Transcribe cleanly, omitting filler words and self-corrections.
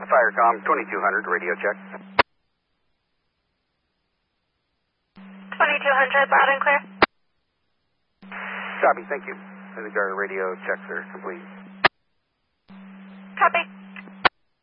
Firecom 2200, radio check. 2200, loud and clear. Copy, thank you. I think our radio checks are complete. Copy.